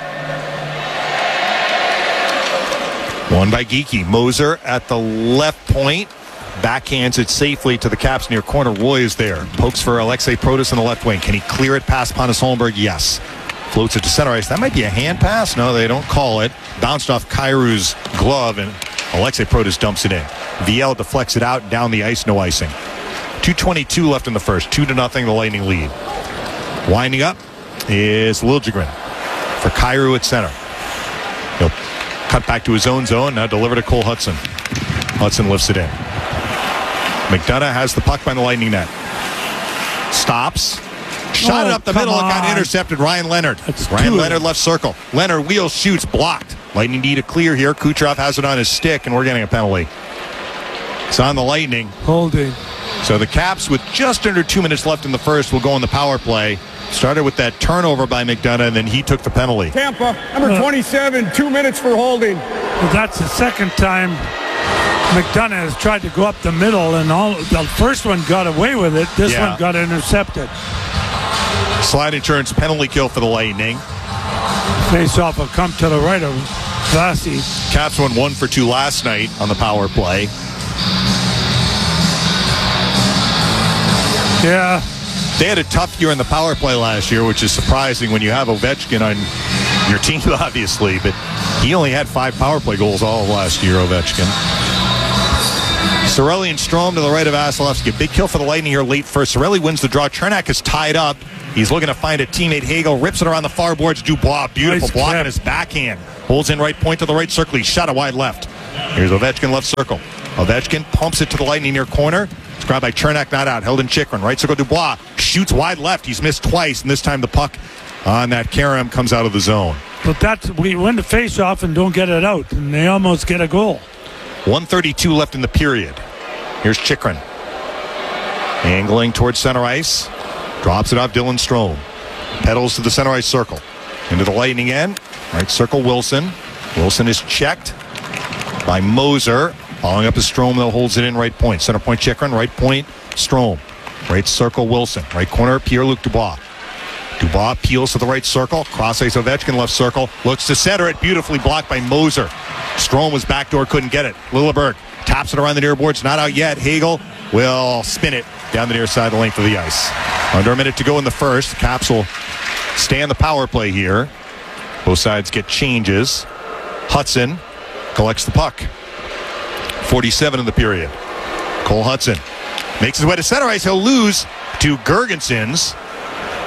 B: Won by Geeky. Moser at the left point. Backhands it safely to the Caps near corner. Roy is there. Pokes for Alexei Protas in the left wing. Can he clear it past Pontus Holmberg? Yes. Floats it to center ice. That might be a hand pass. No, they don't call it. Bounced off Kairu's glove, and Alexei Protas dumps it in. V L deflects it out, down the ice, no icing. two twenty-two left in the first. Two to nothing, the Lightning lead. Winding up is Liljegren for Kairu at center. He'll cut back to his own zone. Now deliver to Cole Hudson. Hudson lifts it in. McDonough has the puck by the Lightning net. Stops. Shot
C: Oh,
B: it up the
C: come
B: middle. It got
C: on.
B: intercepted. Ryan Leonard.
C: That's
B: Ryan
C: two.
B: Leonard left circle. Leonard wheels, shoots, blocked. Lightning need a clear here. Kucherov has it on his stick, and we're getting a penalty. It's on the Lightning.
C: Holding.
B: So the Caps, with just under two minutes left in the first, will go on the power play. Started with that turnover by McDonough, and then he took the penalty.
A: Tampa, number twenty-seven, two minutes for holding.
C: Well, that's the second time McDonough has tried to go up the middle, and all the first one got away with it. This
B: Yeah.
C: one got intercepted.
B: Slide insurance penalty kill for the Lightning.
C: Face-off will come to the right of Vasi.
B: Caps won one for two last night on the power play.
C: Yeah.
B: They had a tough year in the power play last year, which is surprising when you have Ovechkin on your team, obviously. But he only had five power play goals all of last year, Ovechkin. Cirelli and Strome to the right of Vasilevsky. Big kill for the Lightning here late first. Cirelli wins the draw. Chernak is tied up. He's looking to find a teammate. Hagel rips it around the far boards. Dubois, beautiful
C: Nice
B: block
C: tip.
B: on his backhand. Holds in right point to the right circle. He shot it wide left. Here's Ovechkin left circle. Ovechkin pumps it to the Lightning near corner. It's grabbed by Chernak, not out. Held in Chikrin. Right circle Dubois. Shoots wide left. He's missed twice, and this time the puck on that Karam comes out of the zone.
C: But that's, we win the face-off and don't get it out, and they almost get a goal.
B: one thirty-two left in the period. Here's Chikrin. Angling towards center ice. Drops it off Dylan Strome. Pedals to the center ice circle. Into the Lightning end. Right circle Wilson. Wilson is checked by Moser. Following up is Strome, though, holds it in right point. Center point Chikrin. Right point Strome. Right circle Wilson. Right corner Pierre-Luc Dubois. Dubois peels to the right circle. Cross ice Ovechkin left circle. Looks to center it. Beautifully blocked by Moser. Strome was backdoor, couldn't get it. Lilleberg taps it around the near boards. Not out yet. Hagel will spin it down the near side, the length of the ice. Under a minute to go in the first. Caps will stay on the power play here. Both sides get changes. Hudson collects the puck. forty-seven in the period. Cole Hudson makes his way to center ice. He'll lose to Gergensons.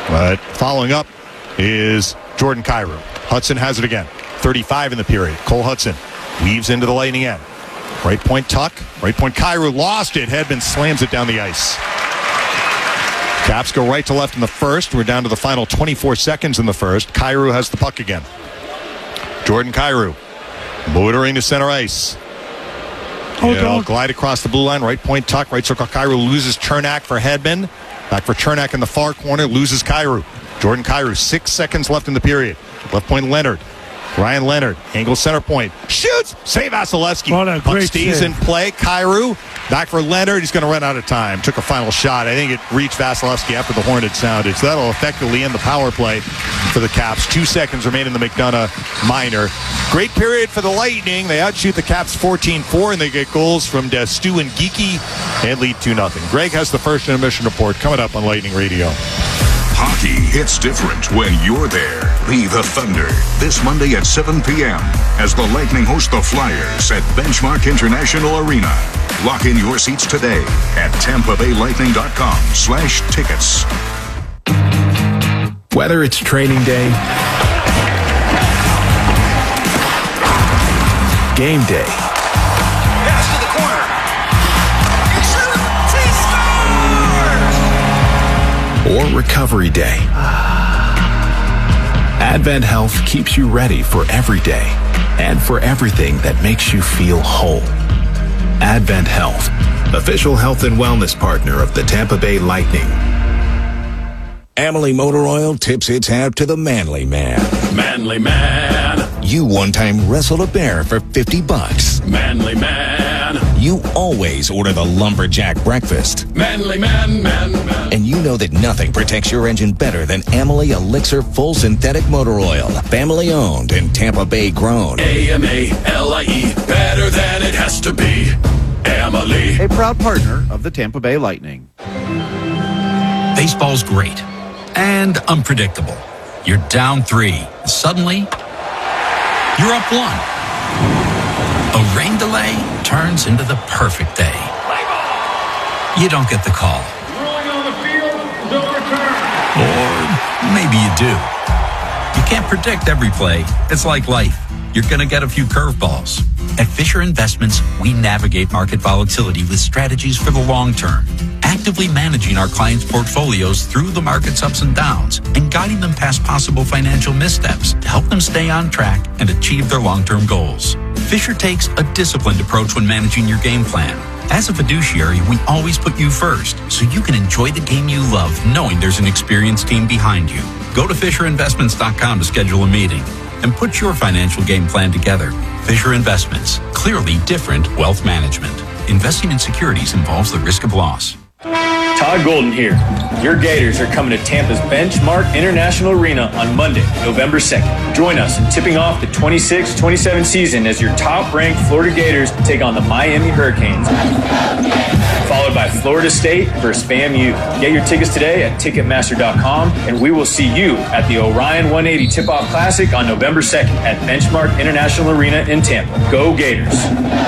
B: But following up is Jordan Kyrou. Hudson has it again. thirty-five in the period. Cole Hudson weaves into the Lightning end. Right point tuck. Right point Kyrou lost it. Hedman slams it down the ice. Caps go right to left in the first. We're down to the final twenty-four seconds in the first. Kyrou has the puck again. Jordan Kyrou motoring to center ice.
C: Oh,
B: He'll
C: don't.
B: glide across the blue line. Right point tuck. Right circle Kyrou loses Chernak for Hedman. Back for Chernak in the far corner. Loses Kyrou. Jordan Kyrou. Six seconds left in the period. Left point Leonard. Ryan Leonard. Angle center point. Shoots. Save Vasilevsky.
C: What a
B: Puck
C: great
B: stays
C: save.
B: in play. Kyrou. Back for Leonard. He's going to run out of time. Took a final shot. I think it reached Vasilevsky after the horn had sounded. So that'll effectively end the power play for the Caps. Two seconds remain in the McDonough minor. Great period for the Lightning. They outshoot the Caps fourteen four, and they get goals from Destu and Geeky and lead two nothing. Greg has the first intermission report coming up on Lightning Radio.
G: Hockey hits different when you're there. Be the Thunder this Monday at seven p.m. as the Lightning host the Flyers at Benchmark International Arena. Lock in your seats today at tampa bay lightning dot com slash tickets.
K: Whether it's training day, game day,
A: Pass to the corner.
K: or recovery day, Advent Health keeps you ready for every day and for everything that makes you feel whole. Advent Health, official health and wellness partner of the Tampa Bay Lightning.
L: Amalie Motor Oil tips its hat to the manly man.
M: Manly man.
L: You one time wrestled a bear for fifty bucks.
M: Manly man.
L: You always order the lumberjack breakfast.
M: Manly man, man, man.
L: And you know that nothing protects your engine better than Amalie Elixir Full Synthetic Motor Oil. Family owned and Tampa Bay grown.
M: A M A L I E, better than it has to be. Amalie.
N: A proud partner of the Tampa Bay Lightning.
O: Baseball's great and unpredictable. You're down three. Suddenly, you're up one. A rain delay turns into the perfect day. You don't get the call. Or maybe you do. You can't predict every play. It's like life. You're going to get a few curveballs. At Fisher Investments, we navigate market volatility with strategies for the long term, actively managing our clients' portfolios through the market's ups and downs and guiding them past possible financial missteps to help them stay on track and achieve their long-term goals. Fisher takes a disciplined approach when managing your game plan. As a fiduciary, we always put you first, so you can enjoy the game you love knowing there's an experienced team behind you. Go to fisher investments dot com to schedule a meeting and put your financial game plan together. Fisher Investments, clearly different wealth management. Investing in securities involves the risk of loss.
P: Todd Golden here. Your Gators are coming to Tampa's Benchmark International Arena on Monday, November second. Join us in tipping off the twenty-six twenty-seven season as your top-ranked Florida Gators take on the Miami Hurricanes. Followed by Florida State versus FAMU. Get your tickets today at ticketmaster dot com, and we will see you at the Orion one eighty Tip-Off Classic on November second at Benchmark International Arena in Tampa. Go Gators!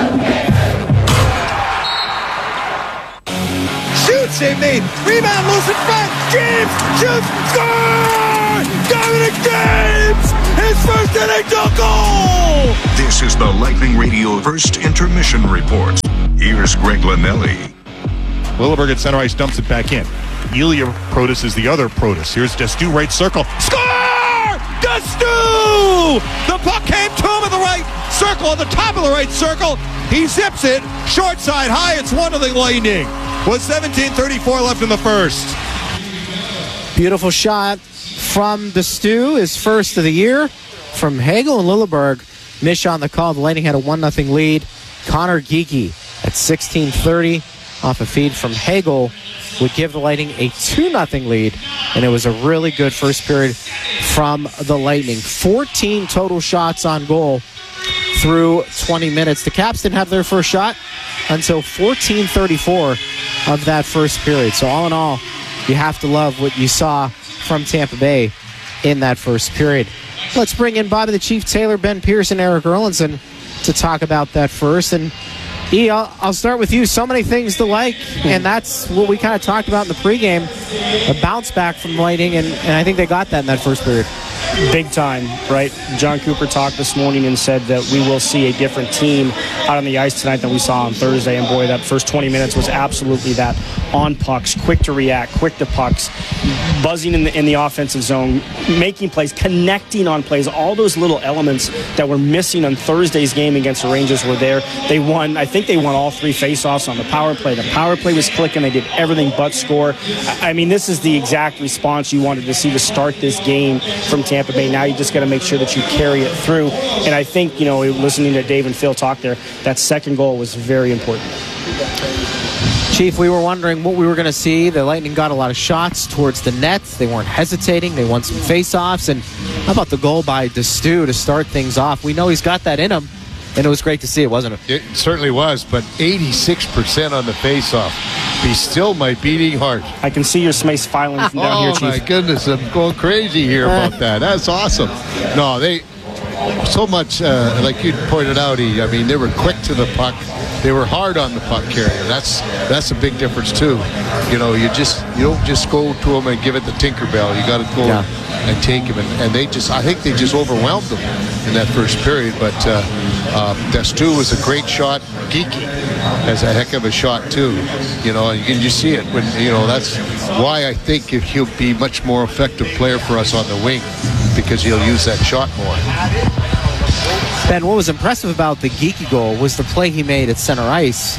A: Save made. Rebound, loose in front. James shoots. Score! Dominic James! His first N H L goal!
G: This is the Lightning Radio First Intermission Report. Here's Greg Linnelli.
B: Lilleberg at center ice dumps it back in. Ilya Protas is the other Protas. Here's Destu, right circle. Score! Destu! The puck came to him in the right circle, on the top of the right circle. He zips it. Short side high. It's one to the Lightning. With seventeen thirty-four left in the first.
E: Beautiful shot from Destu, his first of the year. From Hagel and Lilleberg, miss on the call. The Lightning had a one nothing lead. Connor Geeky at sixteen thirty off a feed from Hagel would give the Lightning a two nothing lead, and it was a really good first period from the Lightning. fourteen total shots on goal through twenty minutes. The Caps didn't have their first shot until fourteen thirty-four of that first period. So all in all, you have to love what you saw from Tampa Bay in that first period. Let's bring in Bobby the Chief, Taylor, Ben Pearson, Eric Erlinson to talk about that first. And E, I'll, I'll start with you. So many things to like, and that's what we kind of talked about in the pregame. A bounce back from Lightning, and, and I think they got that in that first period.
Q: Big time, right? John Cooper talked this morning and said that we will see a different team out on the ice tonight than we saw on Thursday. And boy, that first twenty minutes was absolutely that. On pucks, quick to react, quick to pucks, buzzing in the, in the offensive zone, making plays, connecting on plays. All those little elements that were missing on Thursday's game against the Rangers were there. They won, I think they won all three faceoffs on the power play. The power play was clicking. They did everything but score. I mean, this is the exact response you wanted to see to start this game from Tampa Bay. Now you just got to make sure that you carry it through. And I think, you know, listening to Dave and Phil talk there, that second goal was very important.
E: Chief, we were wondering what we were going to see. The Lightning got a lot of shots towards the net. They weren't hesitating. They won some faceoffs. And how about the goal by Destu to start things off? We know he's got that in him, and it was great to see it, wasn't it?
R: It certainly was, but eighty-six percent on the faceoff. Be still my beating heart.
Q: I can see your face filing from down
R: oh,
Q: here, Chief.
R: Oh, my goodness. I'm going crazy here about that. That's awesome. No, they... So much, uh, like you pointed out, E, I mean, they were quick to the puck. They were hard on the puck carrier. That's that's a big difference, too. You know, you just you don't just go to them and give it the Tinkerbell. You got to go yeah. and take him. And, and they just, I think they just overwhelmed them in that first period. But uh, uh, Destu was a great shot. Geeky has a heck of a shot, too. You know, and you can just see it. When you know, that's why I think he'll be much more effective player for us on the wing, because he'll use that shot more.
E: Ben, what was impressive about the Geeky goal was the play he made at center ice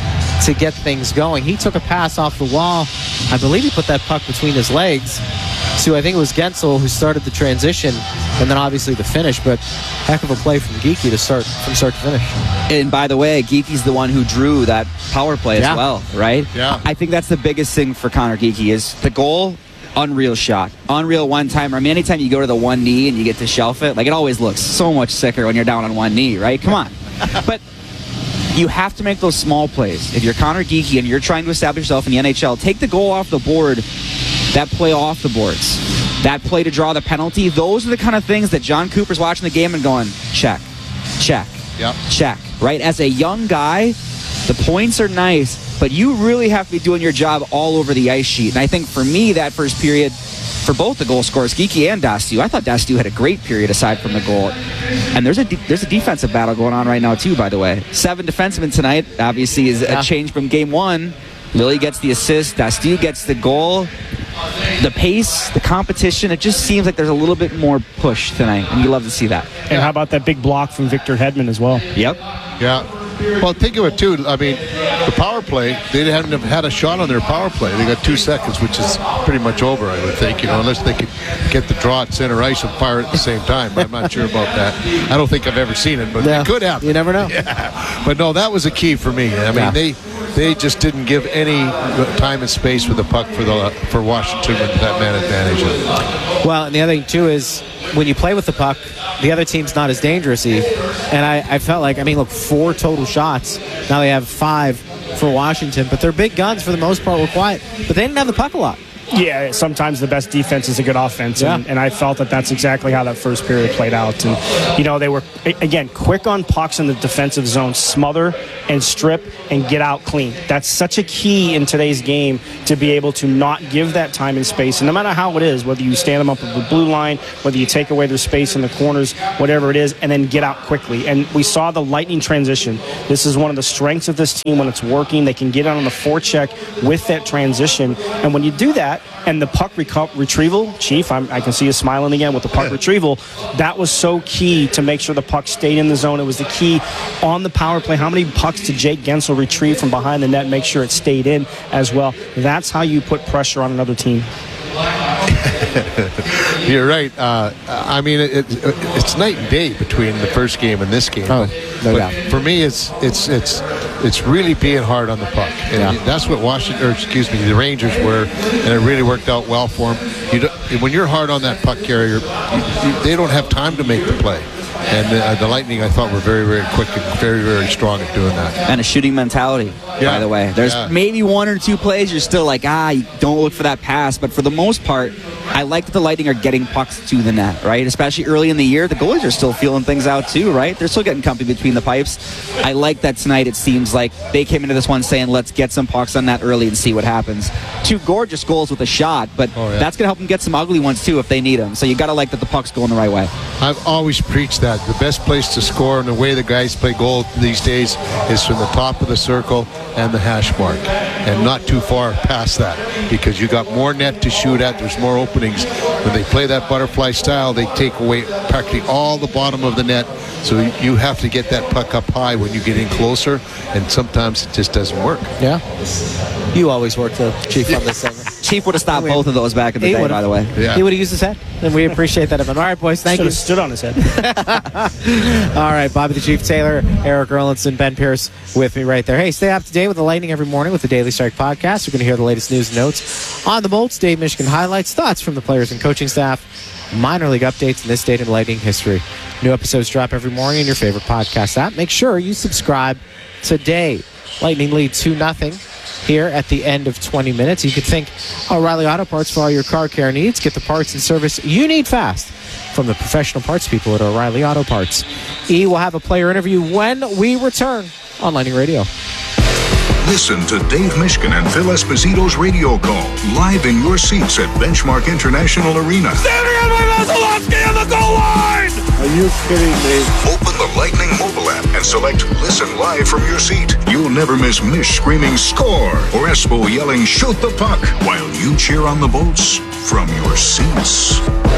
E: to get things going. He took a pass off the wall. I believe he put that puck between his legs to, I think it was Gensel, who started the transition, and then obviously the finish. But heck of a play from Geeky to start from start to finish.
S: And by the way, Geeky's the one who drew that power play
E: yeah.
S: as well, right?
R: Yeah.
S: I think that's the biggest thing for Connor Geeky is the goal. Unreal shot. Unreal one-timer. I mean, anytime you go to the one knee and you get to shelf it, like, it always looks so much sicker when you're down on one knee, right? Come on. But you have to make those small plays. If you're Connor Geeky and you're trying to establish yourself in the N H L, take the goal off the board, that play off the boards, that play to draw the penalty. Those are the kind of things that John Cooper's watching the game and going, check, check,
R: yep.
S: check, right? As a young guy, the points are nice, but you really have to be doing your job all over the ice sheet. And I think for me, that first period, for both the goal scorers, Geeky and Destu, I thought Destu had a great period aside from the goal. And there's a de- there's a defensive battle going on right now, too, by the way. Seven defensemen tonight, obviously, is
E: yeah.
S: a change from game one. Lily gets the assist. Destu gets the goal. The pace, the competition, it just seems like there's a little bit more push tonight, and you love to see that.
Q: And how about that big block from Victor Hedman as well?
S: Yep.
R: Yeah. Well, think of it, too. I mean, the power play, they haven't had a shot on their power play. They got two seconds, which is pretty much over, I would think, you know, unless they could get the draw at center ice and fire at the same time. I'm not sure about that. I don't think I've ever seen it, but
E: yeah.
R: it could happen.
E: You never know.
R: Yeah. But, no, that was a key for me. I mean,
E: yeah.
R: they they just didn't give any time and space with the puck for the for Washington with that man advantage.
E: Well, and the other thing, too, is when you play with the puck, the other team's not as dangerous. And I, I felt like, I mean, look, four total shots. Now they have five for Washington, but their big guns, for the most part, were quiet. But they didn't have the puck a lot.
Q: Yeah, sometimes the best defense is a good offense,
E: yeah.
Q: and, and I felt that that's exactly how that first period played out. And, you know, they were, again, quick on pucks in the defensive zone, smother and strip and get out clean. That's such a key in today's game to be able to not give that time and space. And no matter how it is, whether you stand them up at the blue line, whether you take away their space in the corners, whatever it is, and then get out quickly. And we saw the Lightning transition. This is one of the strengths of this team when it's working. They can get out on the forecheck with that transition. And when you do that, and the puck reco- retrieval, Chief, I'm, I can see you smiling again with the puck retrieval. That was so key to make sure the puck stayed in the zone. It was the key on the power play. How many pucks did Jake Gensel retrieve from behind the net, make sure it stayed in as well? That's how you put pressure on another team.
R: You're right. Uh, I mean, it, it, it's night and day between the first game and this game.
E: Oh, no
R: but
E: doubt.
R: For me, it's it's it's it's really being hard on the puck. And
E: Yeah.
R: that's what Washington, or excuse me, the Rangers were, and it really worked out well for them. You don't, when you're hard on that puck carrier, you, you, they don't have time to make the play. And uh, the Lightning, I thought, were very, very quick and very, very strong at doing that.
S: And a shooting mentality,
R: Yeah.
S: by the way. There's
R: Yeah.
S: maybe one or two plays you're still like, ah, you don't look for that pass. But for the most part, I like that the Lightning are getting pucks to the net, right? Especially early in the year. The goalies are still feeling things out too, right? They're still getting comfy between the pipes. I like that tonight. It seems like they came into this one saying, let's get some pucks on that early and see what happens. Two gorgeous goals with a shot, but
R: Oh, yeah.
S: that's going to help them get some ugly ones too if they need them. So you got to like that the puck's going the right way.
R: I've always preached that the best place to score and the way the guys play goal these days is from the top of the circle and the hash mark, and not too far past that, because you got more net to shoot at. There's more openings. When they play that butterfly style, they take away practically all the bottom of the net. So you have to get that puck up high when you get in closer, and sometimes it just doesn't work.
E: Yeah. You always work the Chief on this segment.
S: Chief would have stopped both of those back in the
E: He
S: day,
E: would've.
S: by the way.
R: Yeah.
E: He would have used his head, and we appreciate that of him. All right, boys, thank
Q: Should
E: you.
Q: have stood on his head.
E: All right, Bobby the Chief Taylor, Eric Erlinson, Ben Pierce with me right there. Hey, stay up to date with the Lightning every morning with the Daily Strike podcast. You're going to hear the latest news and notes on the Bolts, Dave Michigan highlights, thoughts from the players and coaching staff, minor league updates in this date in Lightning history. New episodes drop every morning in your favorite podcast app. Make sure you subscribe today. Lightning lead two nothing here at the end of twenty minutes. You could think O'Reilly Auto Parts for all your car care needs. Get the parts and service you need fast from the professional parts people at O'Reilly Auto Parts. E will have a player interview when we return on Lightning Radio.
G: Listen to Dave Mishkin and Phil Esposito's radio call live in your seats at Benchmark International Arena.
A: Standing on my Vasilevsky on the goal line!
R: Are you kidding me?
G: Open the Lightning mobile app and select Listen Live from your seat. You'll never miss Mish screaming score or Espo yelling shoot the puck while you cheer on the Bolts from your seats.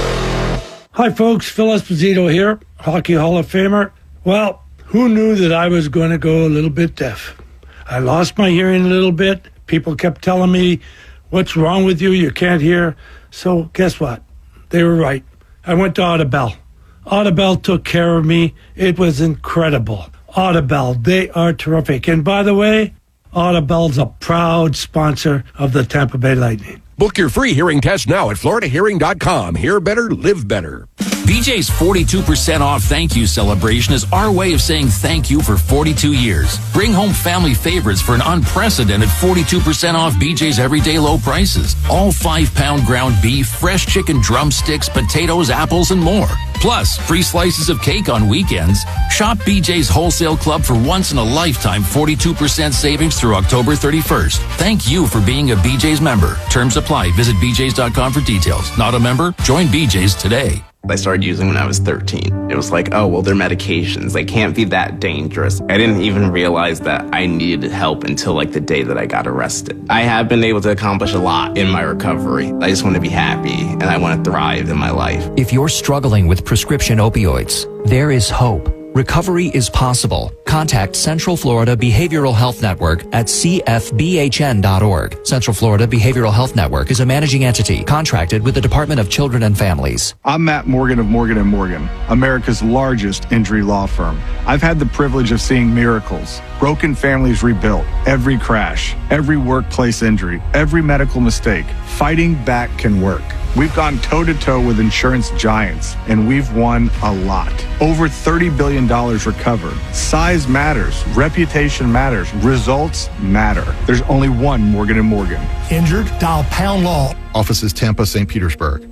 C: Hi, folks. Phil Esposito here, Hockey Hall of Famer. Well, who knew that I was going to go a little bit deaf? I lost my hearing a little bit. People kept telling me, what's wrong with you? You can't hear. So guess what? They were right. I went to Audibel. Audibel took care of me. It was incredible. Audibel, they are terrific. And by the way, Audibel's a proud sponsor of the Tampa Bay Lightning.
T: Book your free hearing test now at florida hearing dot com. Hear better, live better.
U: B J's forty-two percent off thank you celebration is our way of saying thank you for forty-two years. Bring home family favorites for an unprecedented forty-two percent off B J's everyday low prices. All five pound ground beef, fresh chicken drumsticks, potatoes, apples, and more. Plus, free slices of cake on weekends. Shop B J's Wholesale Club for once in a lifetime forty-two percent savings through October thirty-first. Thank you for being a B J's member. Terms apply. Visit b j's dot com for details. Not a member? Join B J's today.
V: I started using when I was thirteen. It was like, oh, well, they're medications. They can't be that dangerous. I didn't even realize that I needed help until like the day that I got arrested. I have been able to accomplish a lot in my recovery. I just want to be happy and I want to thrive in my life.
W: If you're struggling with prescription opioids, there is hope. Recovery is possible. Contact Central Florida Behavioral Health Network at c f b h n dot org. Central Florida Behavioral Health Network is a managing entity contracted with the Department of Children and Families.
X: I'm Matt Morgan of Morgan and Morgan, America's largest injury law firm. I've had the privilege of seeing miracles, broken families rebuilt, every crash, every workplace injury, every medical mistake. Fighting back can work. We've gone toe-to-toe with insurance giants, and we've won a lot. Over thirty billion dollars recovered. Size matters. Reputation matters. Results matter. There's only one Morgan and Morgan.
Y: Injured? Dial pound law.
Z: Offices Tampa, Saint Petersburg.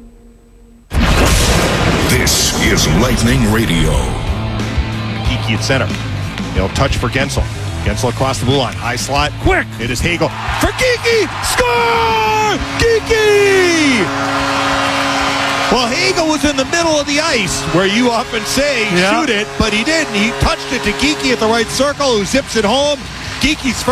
G: This is Lightning Radio.
B: Geeky at center. He'll touch for Gensel. Gensel across the blue line. High slot. Quick. It is Hagel. For Geeky. Score! Geeky! Well, Hagel was in the middle of the ice, where you often say,
C: Yeah.
B: shoot it, but he didn't. He touched it to Geeky at the right circle, who zips it home. Geeky's first.